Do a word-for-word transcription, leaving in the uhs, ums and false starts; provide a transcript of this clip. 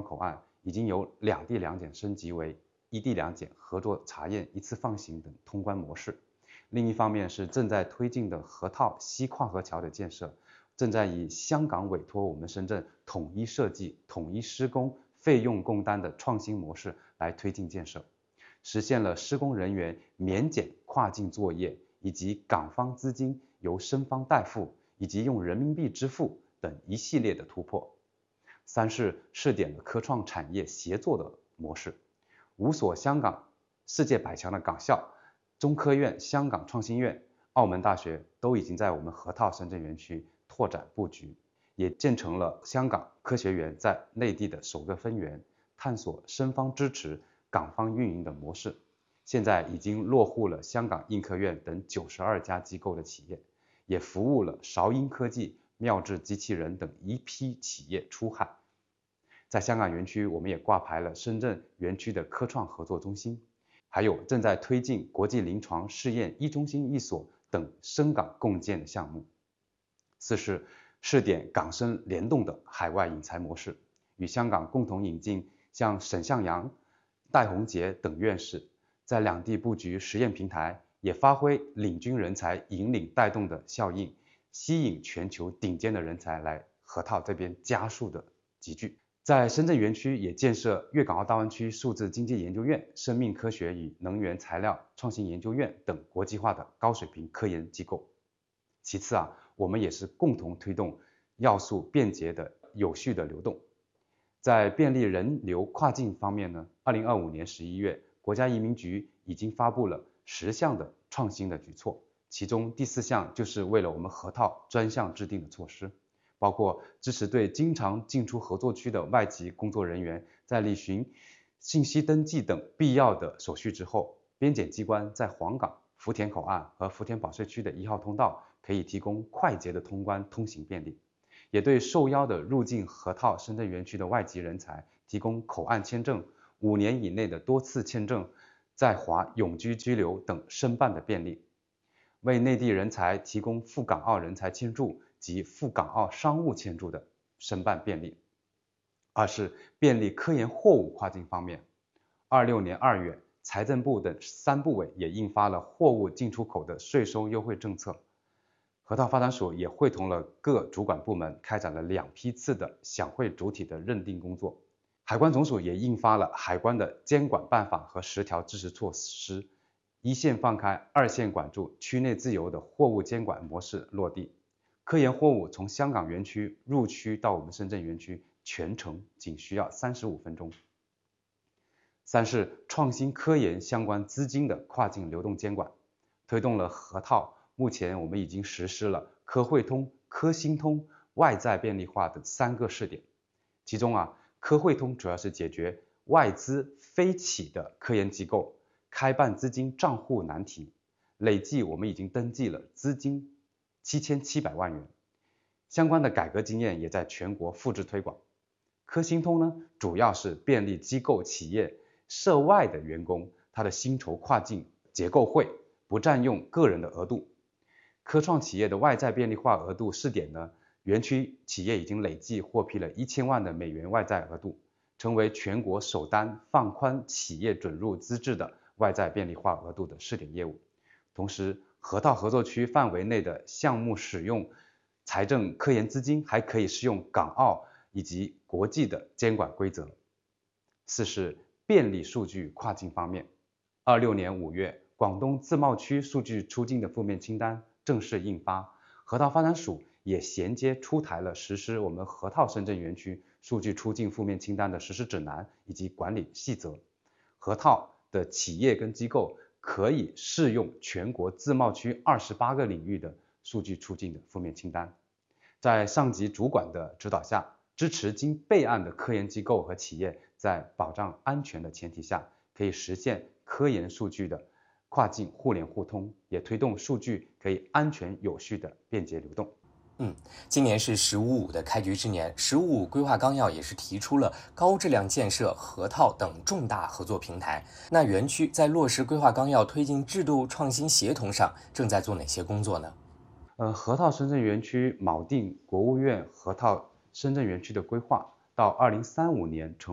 口岸已经由两地两检升级为一地两检、合作查验、一次放行等通关模式。另一方面是正在推进的河套西跨河桥的建设，正在以香港委托我们深圳统一设计、统一施工、费用共担的创新模式来推进建设，实现了施工人员免检跨境作业，以及港方资金由深方代付，以及用人民币支付等一系列的突破。三是试点了科创产业协作的模式，五所香港世界百强的港校，中科院、香港创新院、澳门大学都已经在我们河套深圳园区拓展布局，也建成了香港科学园在内地的首个分园，探索深方支持、港方运营的模式。现在已经落户了香港印科院等九十二家机构的企业，也服务了韶音科技、妙智机器人等一批企业出海。在香港园区，我们也挂牌了深圳园区的科创合作中心，还有正在推进国际临床试验一中心一所等深港共建的项目。四是试点港深联动的海外引才模式，与香港共同引进像沈向洋、戴宏杰等院士，在两地布局实验平台，也发挥领军人才引领带动的效应，吸引全球顶尖的人才来河套这边加速的集聚。在深圳园区也建设粤港澳大湾区数字经济研究院、生命科学与能源材料创新研究院等国际化的高水平科研机构。其次啊，我们也是共同推动要素便捷的有序的流动。在便利人流跨境方面呢，二零二五年十一月，国家移民局已经发布了十项的创新的举措，其中第四项就是为了我们河套专项制定的措施，包括支持对经常进出合作区的外籍工作人员在履行信息登记等必要的手续之后，边检机关在黄港、福田口岸和福田保税区的一号通道可以提供快捷的通关通行便利，也对受邀的入境河套深圳园区的外籍人才提供口岸签证、五年以内的多次签证、在华永居居留等申办的便利，为内地人才提供赴港澳人才签注及赴港澳商务签注的申办便利。二是便利科研货物跨境方面，二六年二月，财政部等三部委也印发了货物进出口的税收优惠政策。河套发展署也会同了各主管部门开展了两批次的享会主体的认定工作。海关总署也印发了海关的监管办法和十条支持措施，一线放开，二线管住，区内自由的货物监管模式落地。科研货物从香港园区入区到我们深圳园区，全程仅需要三十五分钟。三是创新科研相关资金的跨境流动监管，推动了河套。目前我们已经实施了科汇通、科新通、外债便利化的三个试点。其中啊，科汇通主要是解决外资非企的科研机构开办资金账户难题，累计我们已经登记了资金七千七百万元，相关的改革经验也在全国复制推广。科新通呢，主要是便利机构企业涉外的员工他的薪酬跨境结构汇，不占用个人的额度。科创企业的外债便利化额度试点呢，园区企业已经累计获批了一千万的美元外债额度，成为全国首单放宽企业准入资质的外债便利化额度的试点业务。同时，河套合作区范围内的项目使用财政科研资金还可以适用港澳以及国际的监管规则。四是便利数据跨境方面，二六年五月，广东自贸区数据出境的负面清单正式印发，河套发展署也衔接出台了实施我们河套深圳园区数据出境负面清单的实施指南以及管理细则。河套的企业跟机构可以适用全国自贸区二十八个领域的数据出境的负面清单。在上级主管的指导下，支持经备案的科研机构和企业在保障安全的前提下，可以实现科研数据的跨境互联互通，也推动数据可以安全有序的便捷流动。 嗯，今年是“十五五”的开局之年，“十五五”规划纲要也是提出了高质量建设河套等重大合作平台。那园区在落实规划纲要、推进制度创新协同上，正在做哪些工作呢？ 呃，河套深圳园区锚定国务院河套深圳园区的规划，到二零三五年成